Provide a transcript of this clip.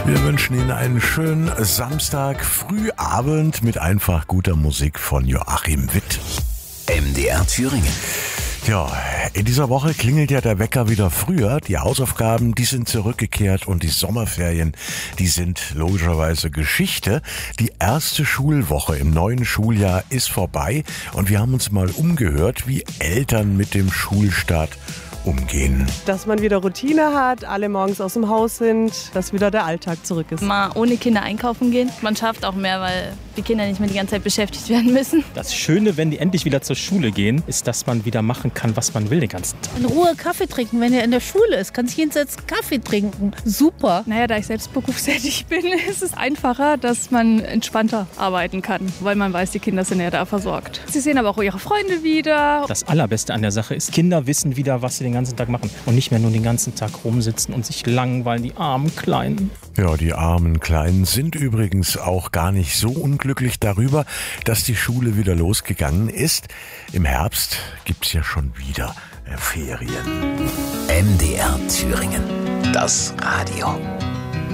Wir wünschen Ihnen einen schönen Samstag, Frühabend mit einfach guter Musik von Joachim Witt. MDR Thüringen. Ja, in dieser Woche klingelt ja der Wecker wieder früher. Die Hausaufgaben, die sind zurückgekehrt und die Sommerferien, die sind logischerweise Geschichte. Die erste Schulwoche im neuen Schuljahr ist vorbei und wir haben uns mal umgehört, wie Eltern mit dem Schulstart umgehen. Dass man wieder Routine hat, alle morgens aus dem Haus sind, dass wieder der Alltag zurück ist. Mal ohne Kinder einkaufen gehen. Man schafft auch mehr, weil die Kinder nicht mehr die ganze Zeit beschäftigt werden müssen. Das Schöne, wenn die endlich wieder zur Schule gehen, ist, dass man wieder machen kann, was man will den ganzen Tag. In Ruhe Kaffee trinken, wenn er in der Schule ist. Kann sich hinsetzen, Kaffee trinken. Super. Naja, da ich selbst berufstätig bin, ist es einfacher, dass man entspannter arbeiten kann, weil man weiß, die Kinder sind ja da versorgt. Sie sehen aber auch ihre Freunde wieder. Das Allerbeste an der Sache ist, Kinder wissen wieder, was sie den ganzen Tag machen und nicht mehr nur den ganzen Tag rumsitzen und sich langweilen, die armen Kleinen. Ja, die armen Kleinen sind übrigens auch gar nicht so unglücklich darüber, dass die Schule wieder losgegangen ist. Im Herbst gibt's ja schon wieder Ferien. MDR Thüringen. Das Radio.